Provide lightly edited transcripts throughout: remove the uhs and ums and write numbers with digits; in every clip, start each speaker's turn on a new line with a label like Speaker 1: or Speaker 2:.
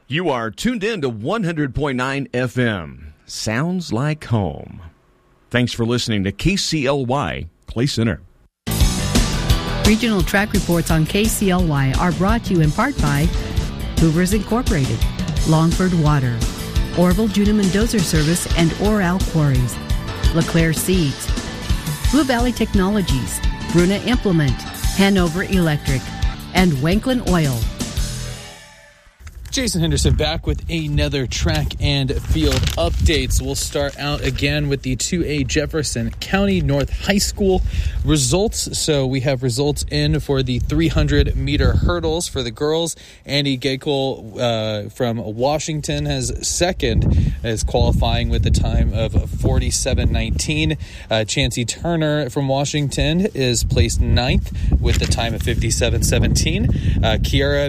Speaker 1: You are tuned in to 100.9 FM. Sounds like home. Thanks for listening to KCLY Clay Center.
Speaker 2: Regional track reports on KCLY are brought to you in part by Hoovers Incorporated, Longford Water, Orville Juna Mendoza Service and Oral Quarries, LeClaire Seeds, Blue Valley Technologies, Bruna Implement, Hanover Electric, and Wanklin Oil.
Speaker 3: Jason Henderson back with another track and field updates. We'll start out again with the 2A Jefferson County North High School results. So we have results in for the 300-meter hurdles for the girls. Andy Gakel from Washington has second, is qualifying with a time of 47:19. Chancey Turner from Washington is placed ninth with the time of 57:17. Kiara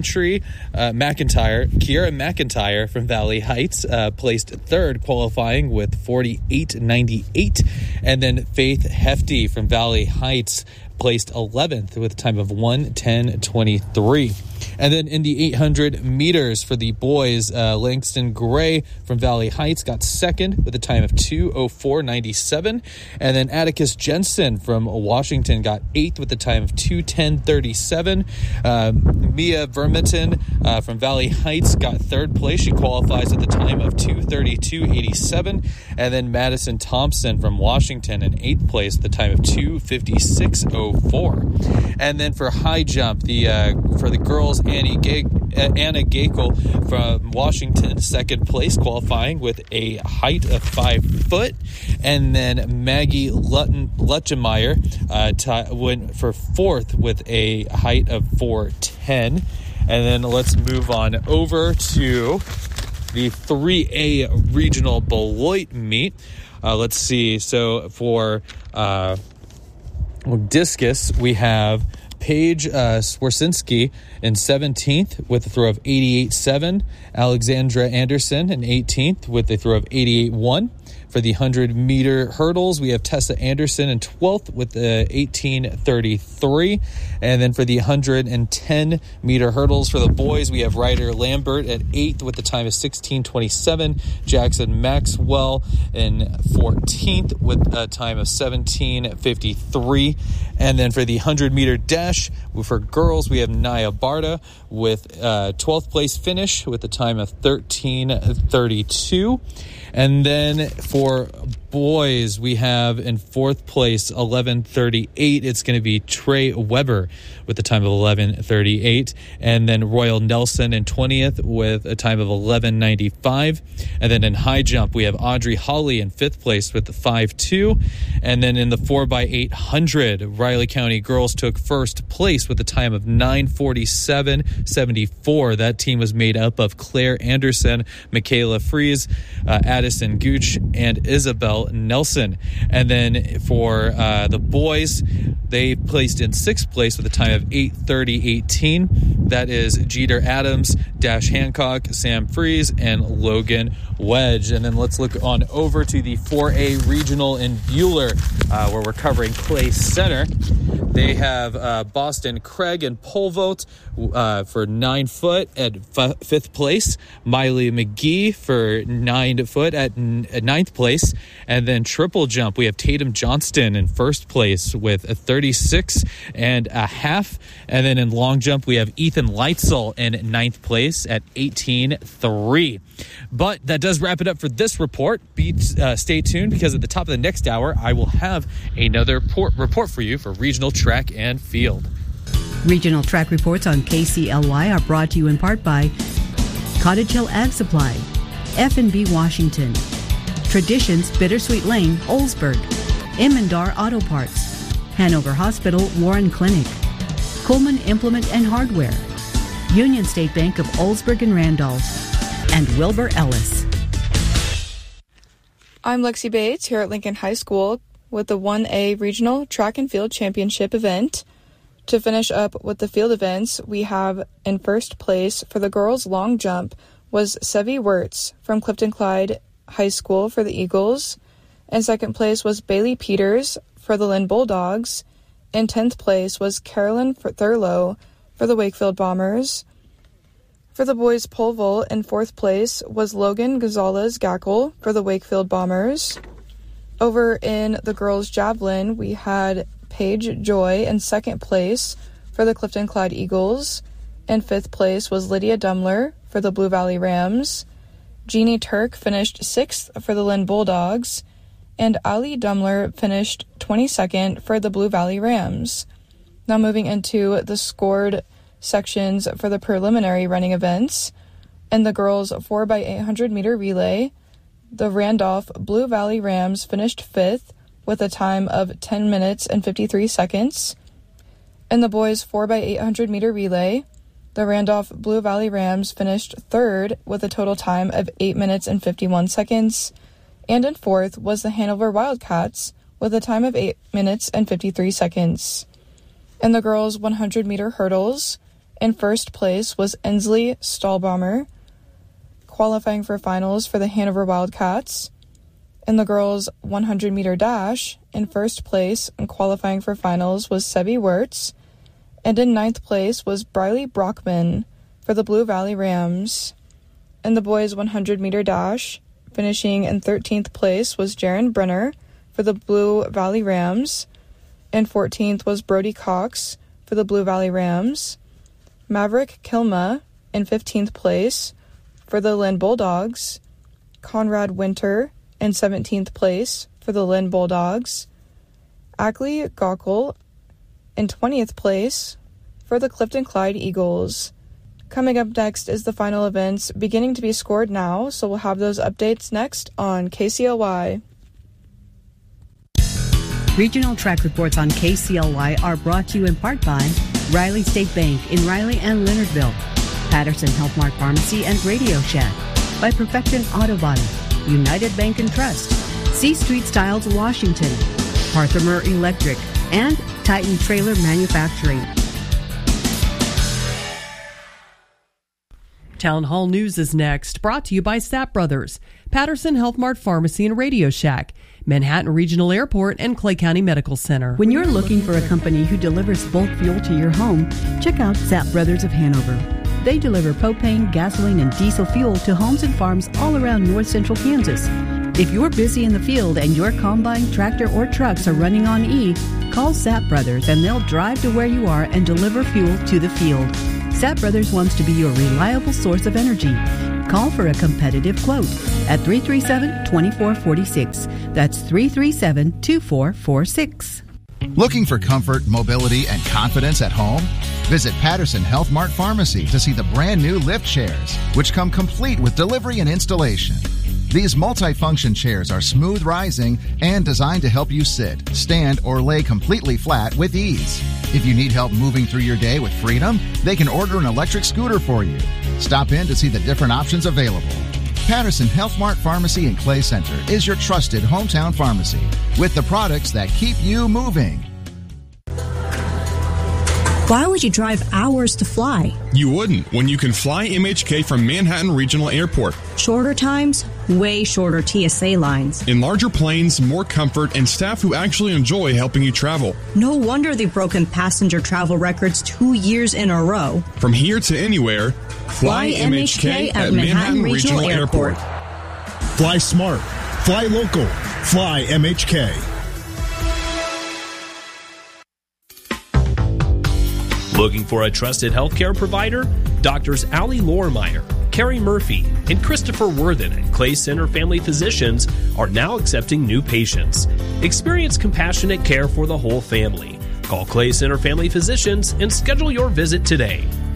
Speaker 3: McIntyre from Valley Heights placed third, qualifying with 48:98. And then Faith Hefty from Valley Heights placed 11th with a time of 1:10:23. And then in the 800 meters for the boys, Langston Gray from Valley Heights got second with a time of 2:04:97. And then Atticus Jensen from Washington got eighth with a time of 2:10:37. Mia Vermitten from Valley Heights got third place. She qualifies at the time of 2:32:87. And then Madison Thompson from Washington in eighth place at the time of 2:56:04. And then for high jump, for the girls, Anna Gakel from Washington, second place, qualifying with a height of 5 foot. And then Maggie Lutchemeyer went for fourth with a height of 4'10". And then let's move on over to the 3A Regional Beloit meet. Let's see. So for discus, we have Paige Swersinski in 17th with a throw of 88.7. Alexandra Anderson in 18th with a throw of 88.1. For the 100-meter hurdles, we have Tessa Anderson in 12th with 18:33. And then for the 110-meter hurdles for the boys, we have Ryder Lambert at 8th with the time of 16:27. Jackson Maxwell in 14th with a time of 17:53. And then for the 100-meter dash, for girls, we have Naya Barta with 12th place finish with a time of 13:32. And then for boys, we have in fourth place, 11:38. It's going to be Trey Weber with a time of 11:38. And then Royal Nelson in 20th with a time of 11:95. And then in high jump, we have Audrey Holly in fifth place with 5'2". And then in the 4x800, Riley County girls took first place with a time of 9:47.74. That team was made up of Claire Anderson, Michaela Fries, Addison Gooch, and Isabel Nelson. And then for the boys, they placed in sixth place with a time of 8:30.18. That is Jeter Adams, Dash Hancock, Sam Fries, and Logan Wedge. And then let's look on over to the 4A Regional in Bueller, where we're covering Clay Center. They have Boston Craig and Pole Vault for 9 foot at fifth place. Miley McGee for 9 foot at ninth place. And then triple jump, we have Tatum Johnston in first place with a 36.5. And then in long jump, we have Ethan Leitzel in ninth place at 18.3. But that does wrap it up for this report. Stay tuned, because at the top of the next hour, I will have another report for you for regional track and field.
Speaker 2: Regional track reports on KCLY are brought to you in part by Cottage Hill Ag Supply, F&B Washington, Traditions Bittersweet Lane, Oldsburg, Immendar Auto Parts, Hanover Hospital, Warren Clinic, Coleman Implement and Hardware, Union State Bank of Oldsburg and Randolph, and Wilbur Ellis.
Speaker 4: I'm Lexi Bates here at Lincoln High School with the 1A Regional Track and Field Championship event. To finish up with the field events, we have in first place for the girls' long jump was Sevi Wirtz from Clifton Clyde High School for the Eagles. In second place was Bailey Peters for the Lynn Bulldogs. In 10th place was Carolyn Thurlow for the Wakefield Bombers. For the boys pole vault, in 4th place was Logan Gonzalez-Gackle for the Wakefield Bombers. Over in the girls javelin, we had Paige Joy in 2nd place for the Clifton Clyde Eagles. In 5th place was Lydia Dumler for the Blue Valley Rams. Jeannie Turk finished 6th for the Lynn Bulldogs. And Ali Dumler finished 22nd for the Blue Valley Rams. Now moving into the scored sections for the preliminary running events. In the girls 4x800 meter relay, the Randolph Blue Valley Rams finished 5th with a time of 10 minutes and 53 seconds. In the boys 4x800 meter relay, the Randolph Blue Valley Rams finished 3rd with a total time of 8 minutes and 51 seconds. And in 4th was the Hanover Wildcats with a time of 8 minutes and 53 seconds. In the girls 100 meter hurdles, in 1st place was Ensley Stahlbaumer, qualifying for finals for the Hanover Wildcats. In the girls 100 meter dash, in 1st place and qualifying for finals was Sebi Wirtz. And in 9th place was Briley Brockman for the Blue Valley Rams. In the boys 100 meter dash, finishing in 13th place was Jaron Brenner for the Blue Valley Rams. And 14th was Brody Cox for the Blue Valley Rams. Maverick Kilma in 15th place for the Lynn Bulldogs. Conrad Winter in 17th place for the Lynn Bulldogs. Ackley Gockel in 20th place for the Clifton Clyde Eagles. Coming up next is the final events beginning to be scored now, so we'll have those updates next on KCLY.
Speaker 2: Regional track reports on KCLY are brought to you in part by Riley State Bank in Riley and Leonardville, Patterson Health Mart Pharmacy and Radio Shack, by Perfection Auto Body, United Bank and Trust, C Street Styles Washington, Parthermer Electric, and Titan Trailer Manufacturing.
Speaker 5: Town Hall News is next, brought to you by Sapp Brothers, Patterson Health Mart Pharmacy and Radio Shack, Manhattan Regional Airport, and Clay County Medical Center.
Speaker 2: When you're looking for a company who delivers bulk fuel to your home, check out Sapp Brothers of Hanover. They deliver propane, gasoline, and diesel fuel to homes and farms all around north central Kansas. If you're busy in the field and your combine, tractor, or trucks are running on E, call Sapp Brothers and they'll drive to where you are and deliver fuel to the field. Sapp Brothers wants to be your reliable source of energy. Call for a competitive quote at 337-2446. That's 337-2446.
Speaker 6: Looking for comfort, mobility, and confidence at home? Visit Patterson Health Mart Pharmacy to see the brand new lift chairs, which come complete with delivery and installation. These multi-function chairs are smooth rising and designed to help you sit, stand, or lay completely flat with ease. If you need help moving through your day with freedom, they can order an electric scooter for you. Stop in to see the different options available. Patterson Health Mart Pharmacy in Clay Center is your trusted hometown pharmacy with the products that keep you moving.
Speaker 7: Why would you drive hours to fly?
Speaker 8: You wouldn't when you can fly MHK from Manhattan Regional Airport.
Speaker 7: Shorter times, way shorter TSA lines.
Speaker 8: In larger planes, more comfort, and staff who actually enjoy helping you travel.
Speaker 7: No wonder they've broken passenger travel records 2 years in a row.
Speaker 8: From here to anywhere, fly MHK at Manhattan Regional Airport.
Speaker 9: Fly smart. Fly local. Fly MHK.
Speaker 10: Looking for a trusted healthcare provider? Doctors Allie Lohrmeyer, Carrie Murphy, and Christopher Worthen at Clay Center Family Physicians are now accepting new patients. Experience compassionate care for the whole family. Call Clay Center Family Physicians and schedule your visit today.